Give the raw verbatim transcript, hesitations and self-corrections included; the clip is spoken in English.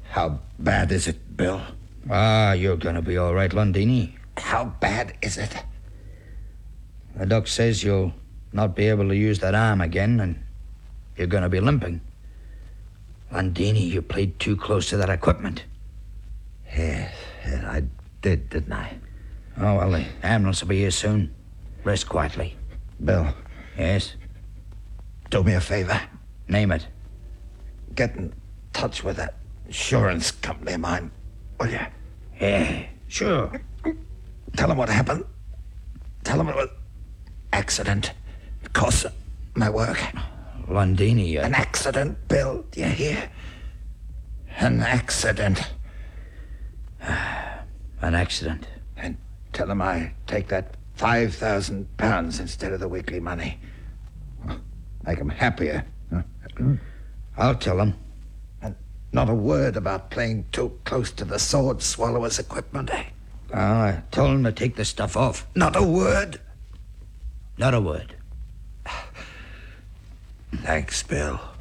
How bad is it, Bill? Ah, you're gonna be all right, Londini. How bad is it? The doc says you'll not be able to use that arm again, and you're gonna be limping. Londini, you played too close to that equipment. Yes, yes, I did, didn't I? Oh, well, the ambulance will be here soon. Rest quietly. Bill. Yes? Do me a favor. Name it. Get in touch with that insurance company of mine, will you? Yeah, sure. Tell them what happened. Tell them it was accident. It cost my work. Londini, uh... An accident, Bill. Do you hear? An accident. An accident. And tell them I take that five thousand pounds instead of the weekly money. Make them happier. I'll tell them. And not a word about playing too close to the sword swallower's equipment, eh? Oh, I told them to take the stuff off. Not a word. Not a word. Thanks, Bill.